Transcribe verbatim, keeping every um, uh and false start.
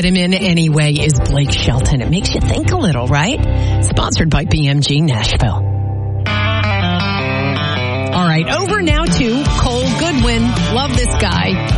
him in anyway is Blake Shelton. It makes you think a little, right? Sponsored by B M G Nashville. All right, over now to Cole Goodwin. Love this guy.